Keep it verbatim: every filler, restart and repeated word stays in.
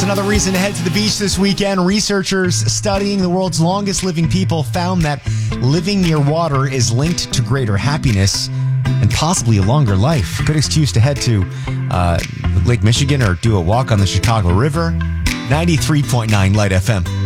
another reason to head to the beach this weekend. Researchers studying the world's longest living people found that living near water is linked to greater happiness and possibly a longer life. Good excuse to head to uh, Lake Michigan or do a walk on the Chicago River. ninety-three point nine Light F M.